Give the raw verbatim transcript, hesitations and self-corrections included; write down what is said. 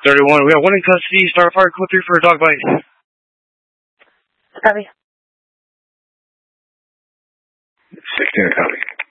thirty-one, we got one in custody. Start fire, code three for a dog bite. Copy. sixteen, copy.